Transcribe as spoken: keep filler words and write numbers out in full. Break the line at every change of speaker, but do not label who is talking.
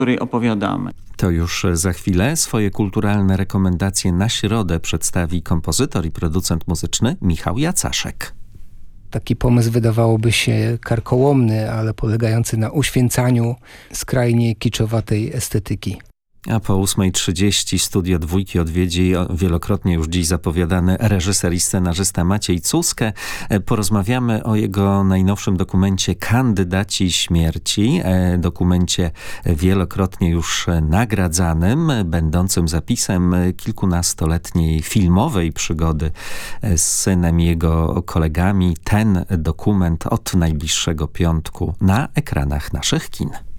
której opowiadamy.
To już za chwilę. Swoje kulturalne rekomendacje na środę przedstawi kompozytor i producent muzyczny Michał Jacaszek.
Taki pomysł wydawałoby się karkołomny, ale polegający na uświęcaniu skrajnie kiczowatej estetyki.
A po ósmej trzydzieści studio Dwójki odwiedzi wielokrotnie już dziś zapowiadany reżyser i scenarzysta Maciej Cuskę. Porozmawiamy o jego najnowszym dokumencie Kandydaci śmierci. Dokumencie wielokrotnie już nagradzanym, będącym zapisem kilkunastoletniej filmowej przygody z synem i jego kolegami. Ten dokument od najbliższego piątku na ekranach naszych kin.